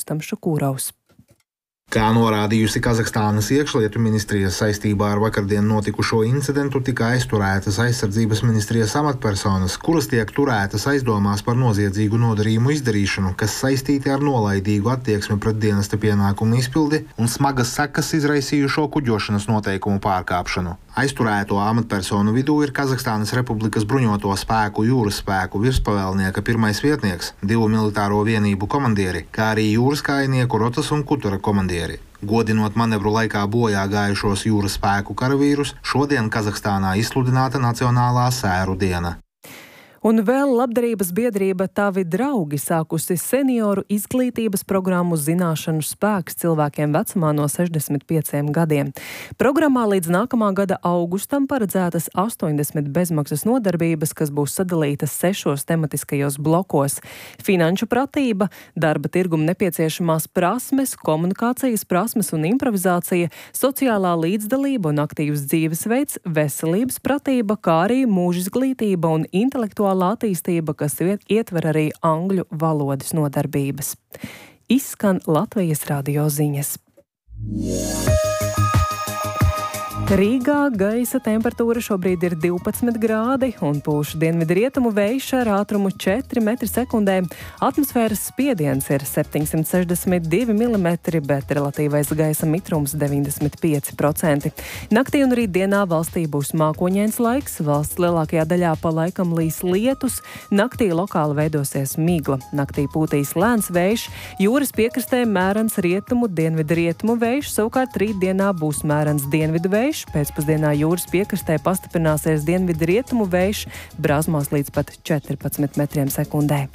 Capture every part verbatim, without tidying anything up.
Rustam Šukūrovs. Kā norādījusi Kazahstānas iekšlietu ministrija, saistībā ar vakardien notikušo incidentu tika aizturētas aizsardzības ministrijas amatpersonas, kuras tiek turētas aizdomās par noziedzīgu nodarījumu izdarīšanu, kas saistīti ar nolaidīgu attieksmi pret dienesta pienākumu izpildi un smagas sekas izraisījušo kuģošanas noteikumu pārkāpšanu. Aizturēto amatpersonu vidū ir Kazahstānas Republikas bruņoto spēku jūras spēku virspavēlnieka pirmais vietnieks, divu militāro vienību komandieri, kā arī jūras kājnieku rotas un kutora komandieri. Godinot manevru laikā bojā gājušos jūras spēku karavīrus, šodien Kazahstānā izsludināta Nacionālā sēru diena. Un vēl labdarības biedrība Tavi draugi sākusi senioru izglītības programmu Zināšanu spēks cilvēkiem vecumā no sešdesmit pieciem gadiem. Programmā līdz nākamā gada augustam paredzētas astoņdesmit bezmaksas nodarbības, kas būs sadalītas sešos tematiskajos blokos - finanšu pratība, darba tirgum nepieciešamās prasmes, komunikācijas prasmes un improvizācija, sociālā līdzdalība un aktīvs dzīvesveids, veselības pratība, kā arī mūža izglītība un intelektuāla attīstība, kas ietver arī angļu valodas nodarbības. Izskan Latvijas radio ziņas. Rīgā gaisa temperatūra šobrīd ir divpadsmit grādi un pūš dienvidrietumu vējš ar ātrumu četri metri sekundē. Atmosfēras spiediens ir septiņsimt sešdesmit divi milimetri, bet relatīvais gaisa mitrums deviņdesmit pieci procenti. Naktī un rītdienā valstī būs mākoņains laiks, valsts lielākajā daļā pa laikam līs lietus, naktī lokāli veidosies migla. Naktī pūtīs lēns vējš, jūras piekrastē mērens rietumu, dienvidrietumu vējš, savukārt rītdienā būs mērens dienvidu vējš. Pēcpusdienā jūras piekrastē pastiprināsies dienvidu rietumu vējš, brāzmās līdz pat četrpadsmit metriem sekundē.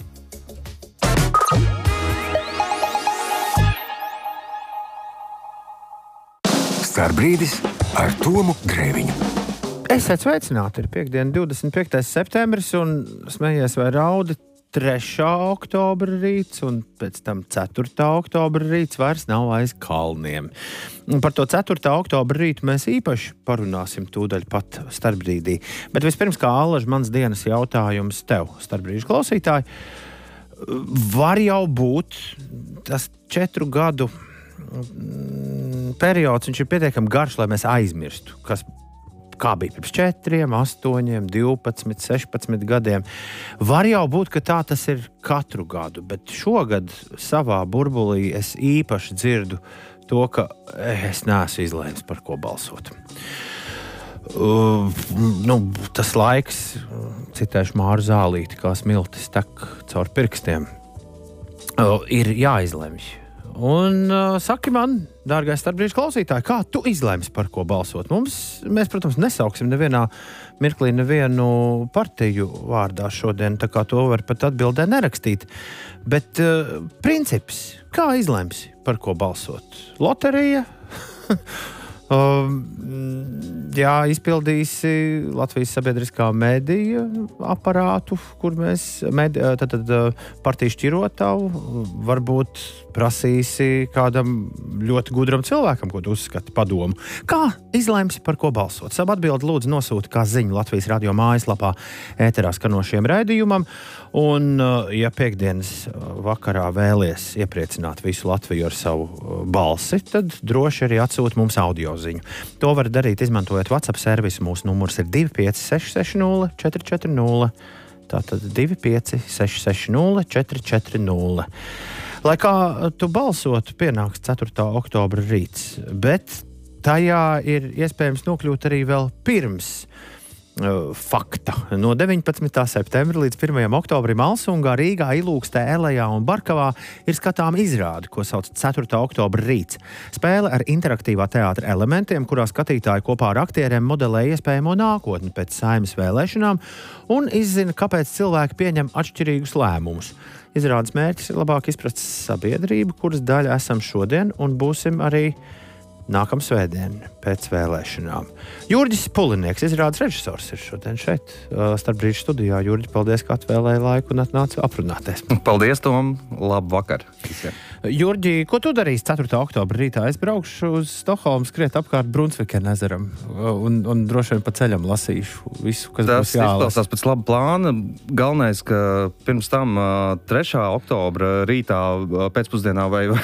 Starbrīdis ar Tomu Grēviņu. Esiet sveicināti, ir piektdiena, divdesmit piektais septembris, un smejies vai raudi, trešā oktobra rīts un pēc tam ceturtā oktobra rīts vairs nav aiz kalniem. Un par to ceturtā oktobra rītu mēs īpaši parunāsim tūdaļ pat starpbrīdī. Bet vispirms, kā Allaž, mans dienas jautājums tev, starpbrīžu klausītāji, var jau būt tas četru gadu periods, viņš ir pietiekami garš, lai mēs aizmirstu, kas kā bija pirms četriem, astoņiem, divpadsmit, sešpadsmit gadiem. Var jau būt, ka tā tas ir katru gadu, bet šogad savā burbulī es īpaši dzirdu to, ka es neesmu izlēmis, par ko balsot. Uh, nu, tas laiks, citēšu Māru Zālīti, kā smiltis tek caur pirkstiem, uh, ir jāizlemj. Un uh, saki man, dārgais starpbrīžu klausītāji, kā tu izlēms, par ko balsot? Mums, mēs, protams, nesauksim nevienā mirklī nevienu partiju vārdā šodien, tā kā to var pat atbildē nerakstīt. Bet uh, princips, kā izlēms, par ko balsot? Loterija? Uh, jā, izpildīsi Latvijas sabiedriskā medija aparātu, kur mēs med, tad, tad, partiju šķirotavu, varbūt prasīsi kādam ļoti gudram cilvēkam, ko tu uzskati padomu. Kā izlēmsi, par ko balsot? Savu atbildi lūdzu nosūti kā ziņu Latvijas radio mājaslapā ēterā skanošiem raidījumam. Un, ja piekdienas vakarā vēlies iepriecināt visu Latviju ar savu balsi, tad droši arī atsūt mums audio ziņu. To var darīt, izmantojot WhatsApp servisu. Mūsu numurs ir divi pieci seši seši nulle četri četri nulle. Tātad divi pieci seši seši nulle četri četri nulle. Lai kā tu balsotu, pienāks ceturtā oktobra rīts, bet tajā ir iespējams nokļūt arī vēl pirms fakta. No deviņpadsmitā septembra līdz pirmajam oktobrim Alsungā, Rīgā, Ilūkstē, Elejā un Barkavā ir skatām izrādi, ko sauc ceturtā oktobra rīts. Spēle ar interaktīvā teātra elementiem, kurā skatītāji kopā ar aktieriem modelē iespējamo nākotni pēc Saeimas vēlēšanām un izzina, kāpēc cilvēki pieņem atšķirīgus lēmumus. Izrādes mērķis ir labāk izprast sabiedrību, kuras daļa esam šodien un būsim arī nākamā svētdiena pēc vēlēšanām. Jurģis Pulinieks, izrādes režisors, ir šodien šeit, starpbrīžu studijā. Jurģi, paldies, ka atvēlēji laiku un atnāci aprunāties. Paldies, Tom. Labu vakar. Jurģi, ko tu darīsi ceturtā oktobra rītā? Es braukšu uz Stokholmu, skriet apkārt Brunsvikena ezeram un, un droši vien pa ceļam lasīšu visu, kas Tas būs jālasa. Tas izklausās pēc laba plāna. Galvenais, ka pirms tam trešā oktobra rītā pēcpusdienā vai